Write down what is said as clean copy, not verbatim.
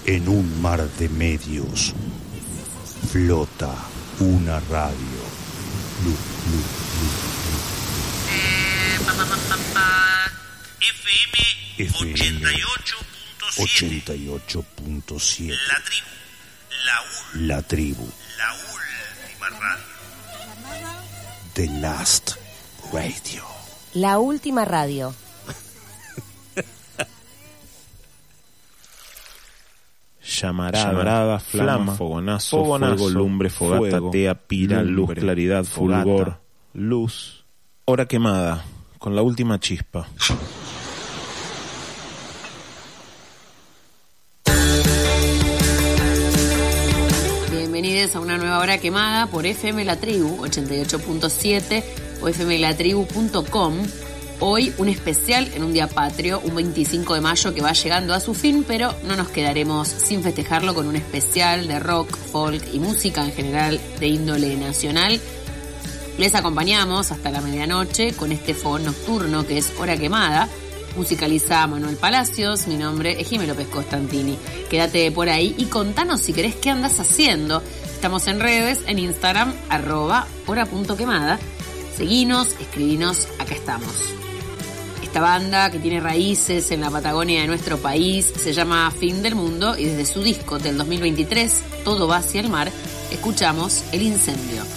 En un mar de medios flota una radio. FM 88.7. La tribu. La última radio. The Last Radio. La última radio. Llamarada, flama, fogonazo, fuego, lumbre, fogata, tea, pira, luz, claridad, fulgor, luz, hora quemada, con la última chispa. Bienvenidos a una nueva hora quemada por FM La Tribu 88.7 o fmlatribu.com. Hoy un especial en un día patrio, un 25 de mayo que va llegando a su fin, pero no nos quedaremos sin festejarlo con un especial de rock, folk y música en general de índole nacional. Les acompañamos hasta la medianoche con este fogón nocturno que es Hora Quemada. Musicaliza Manuel Palacios, mi nombre es Jimé López Costantini. Quédate por ahí y contanos si querés qué andas haciendo. Estamos en redes, en Instagram, @hora.quemada. Seguinos, escribinos, acá estamos. Esta banda que tiene raíces en la Patagonia de nuestro país se llama Fin del Mundo y desde su disco del 2023, Todo va hacia el mar, escuchamos El Incendio.